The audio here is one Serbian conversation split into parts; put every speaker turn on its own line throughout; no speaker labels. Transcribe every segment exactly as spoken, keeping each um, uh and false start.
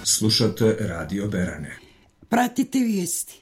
Slušate Radio Berane.
Pratite vijesti.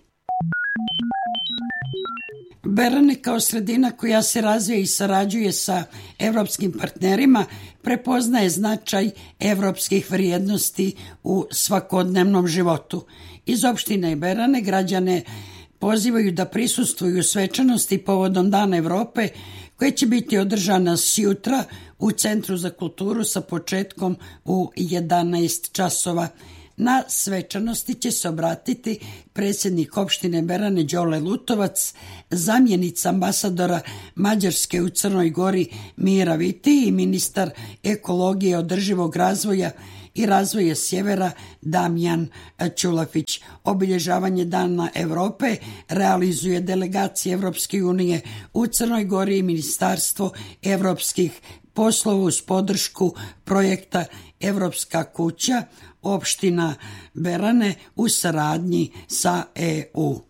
Berane kao sredina koja se razvija i sarađuje sa evropskim partnerima prepoznaje značaj evropskih vrijednosti u svakodnevnom životu. Iz opštine Berane građane pozivaju da prisustvuju svečanosti povodom Dana Evrope koja će biti održana sjutra u Centru za kulturu sa početkom u jedanaest časova. Na svečanosti će se obratiti predsjednik opštine Berane Đole Lutovac, zamjenica ambasadora Mađarske u Crnoj Gori Mira Viti i ministar ekologije, održivog razvoja i razvoja sjevera Damjan Ćulafić. Obilježavanje Dana Evrope realizuje delegacija Evropske unije u Crnoj Gori i Ministarstvo evropskih poslova uz podršku projekta Evropska kuća, opština Berane u saradnji sa E U.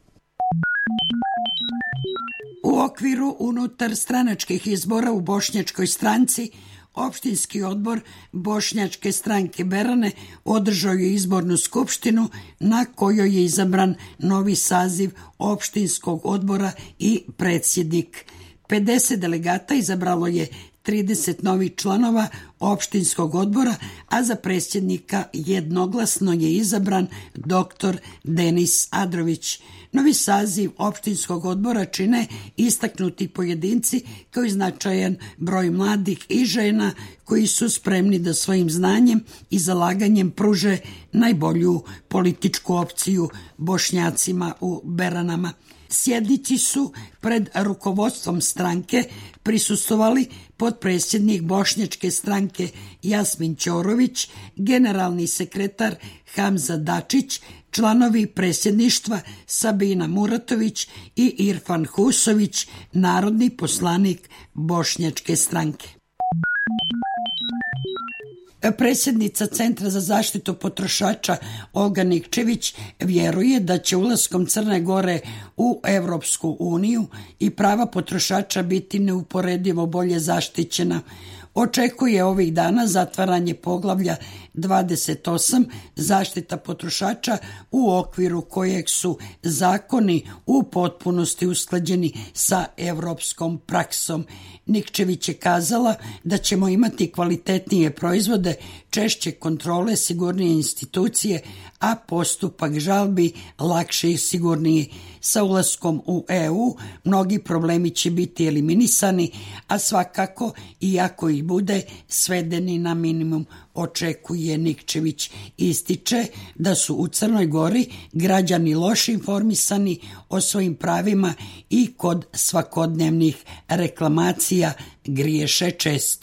U okviru unutar stranačkih izbora u Bošnjačkoj stranci Opštinski odbor Bošnjačke stranke Berane održao je izbornu skupštinu na kojoj je izabran novi saziv opštinskog odbora i predsjednik. pedeset delegata izabralo je trideset novih članova opštinskog odbora, a za predsjednika jednoglasno je izabran doktor Denis Adrović. Novi saziv opštinskog odbora čine istaknuti pojedinci kao i značajan broj mladih i žena koji su spremni da svojim znanjem i zalaganjem pruže najbolju političku opciju Bošnjacima u Beranama. Sjednici su pred rukovodstvom stranke prisustvovali potpredsjednik Bošnjačke stranke Jasmin Ćorović, generalni sekretar Hamza Dačić, članovi predsjedništva Sabina Muratović i Irfan Husović, narodni poslanik Bošnjačke stranke. Predsjednica Centra za zaštitu potrošača Olga Nikčević vjeruje da će ulaskom Crne Gore u Evropsku uniju i prava potrošača biti neuporedivo bolje zaštićena. Očekuje ovih dana zatvaranje poglavlja dvadeset osam zaštita potrošača u okviru kojeg su zakoni u potpunosti usklađeni sa evropskom praksom. Nikčević je kazala da ćemo imati kvalitetnije proizvode, češće kontrole, sigurnije institucije, a postupak žalbi lakše i sigurniji. Sa ulaskom u E U mnogi problemi će biti eliminisani, a svakako, iako ih bude, svedeni na minimum, očekuje Nikčević. Ističe da su u Crnoj Gori građani loše informisani o svojim pravima i kod svakodnevnih reklamacija griješe često.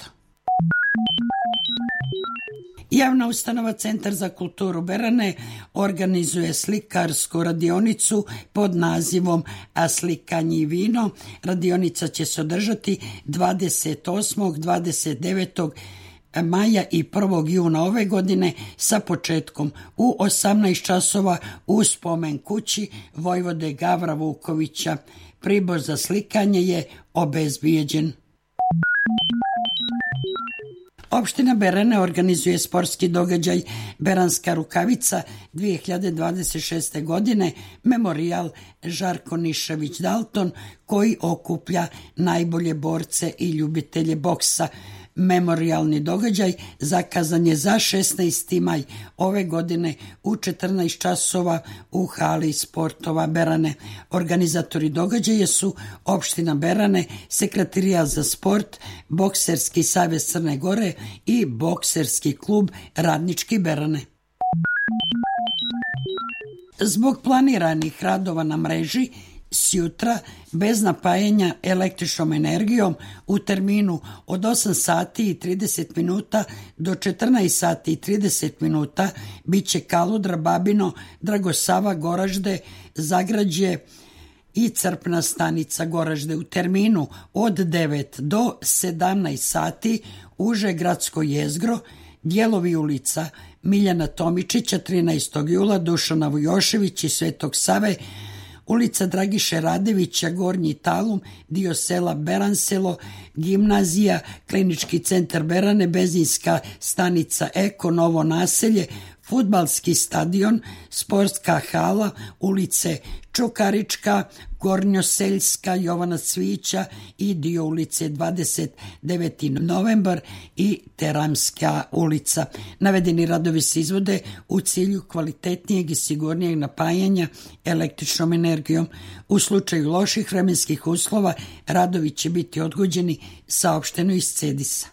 Javna ustanova Centar za kulturu Berane organizuje slikarsku radionicu pod nazivom A slikanje i vino. Radionica će se održati dvadeset osmog, dvadeset devetog maja i prvog juna ove godine sa početkom u osamnaest časova u spomen kući Vojvode Gavra Vukovića. Pribor za slikanje je obezbijeđen. Opština Berane organizuje sportski događaj Beranska rukavica dve hiljade dvadeset šeste. godine, memorijal Žarko Nišević Dalton, koji okuplja najbolje borce i ljubitelje boksa. Memorijalni događaj zakazan je za šesnaesti maj ove godine u četrnaest časova u hali sportova Berane. Organizatori događaja su opština Berane, Sekretarijat za sport, Bokserski savez Crne Gore i Bokserski klub Radnički Berane. Zbog planiranih radova na mreži sjutra bez napajanja električnom energijom u terminu od osam sati i trideset minuta do četrnaest sati i trideset minuta bit će Kaludra, Babino, Dragosava, Goražde, Zagrađe i crpna stanica Goražde. U terminu od devet do sedamnaest sati uže gradsko jezgro, dijelovi ulica Miljana Tomičića, trinaestog jula, Dušana Vujošević i Svetog Save, ulica Dragiše Radevića, Gornji Talum, dio sela Beranselo, Gimnazija, Klinički centar Berane, benzinska stanica Eko, Novo naselje, fudbalski stadion, sportska hala, ulice Čukarička, Gornjoseljska, Jovana Cvića i dio ulice dvadeset deveti novembar i Teramska ulica. Navedeni radovi se izvode u cilju kvalitetnijeg i sigurnijeg napajanja električnom energijom. U slučaju loših vremenskih uslova radovi će biti odgođeni, saopšteno iz Cedisa.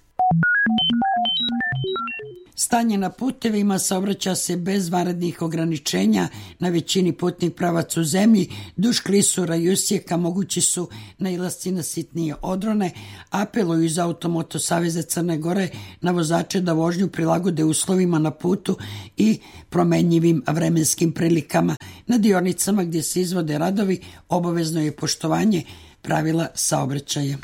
Stanje na putevima: saobraća se bez vanrednih ograničenja na većini putnih pravaca u zemlji. Duž klisura i usjeka mogući su nailasci na sitnije odrone. Apeluju iz Automoto saveza Crne Gore na vozače da vožnju prilagode uslovima na putu i promenjivim vremenskim prilikama. Na dionicama gdje se izvode radovi obavezno je poštovanje pravila saobraćaja.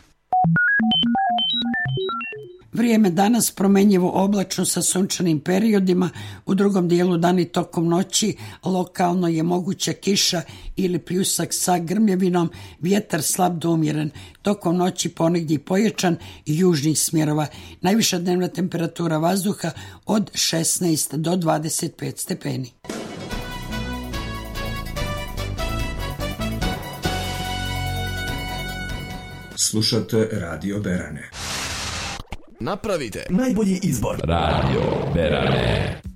Vrijeme danas promenjivo oblačno sa sunčanim periodima, u drugom dijelu dana i tokom noći lokalno je moguća kiša ili pljusak sa grmljavinom, vjetar slab do umjeren, tokom noći ponegdje pojačan i južnih smjerova. Najviša dnevna temperatura vazduha od šesnaest do dvadeset pet stepeni.
Slušate Radio Berane.
Napravite najbolji izbor. Radio Berane.